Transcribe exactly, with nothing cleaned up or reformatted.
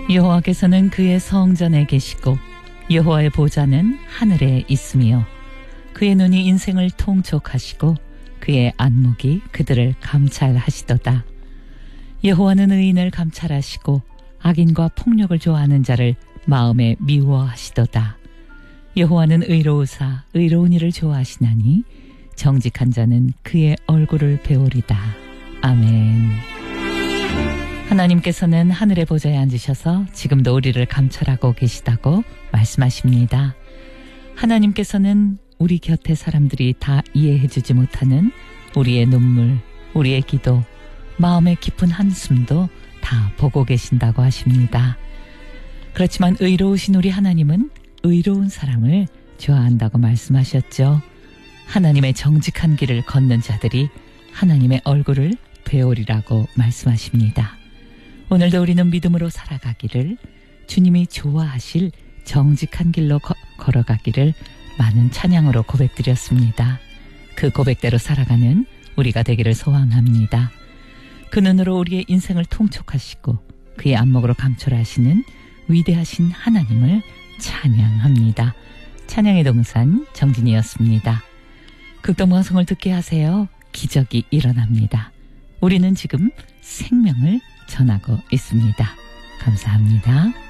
여호와께서는 그의 성전에 계시고 여호와의 보좌는 하늘에 있으며 그의 눈이 인생을 통촉하시고 그의 안목이 그들을 감찰하시도다. 여호와는 의인을 감찰하시고 악인과 폭력을 좋아하는 자를 마음에 미워하시도다. 여호와는 의로우사 의로운 일을 좋아하시나니 정직한 자는 그의 얼굴을 배우리다. 아멘. 하나님께서는 하늘의 보좌에 앉으셔서 지금도 우리를 감찰하고 계시다고 말씀하십니다. 하나님께서는 우리 곁에 사람들이 다 이해해주지 못하는 우리의 눈물, 우리의 기도, 마음의 깊은 한숨도 다 보고 계신다고 하십니다. 그렇지만 의로우신 우리 하나님은 의로운 사람을 좋아한다고 말씀하셨죠. 하나님의 정직한 길을 걷는 자들이 하나님의 얼굴을 배우리라고 말씀하십니다. 오늘도 우리는 믿음으로 살아가기를, 주님이 좋아하실 정직한 길로 거, 걸어가기를 많은 찬양으로 고백드렸습니다. 그 고백대로 살아가는 우리가 되기를 소망합니다. 그 눈으로 우리의 인생을 통촉하시고 그의 안목으로 감찰하시는 위대하신 하나님을 찬양합니다. 찬양의 동산 정진이었습니다. 극동방송을 듣게 하세요. 기적이 일어납니다. 우리는 지금 생명을 전하고 있습니다. 감사합니다.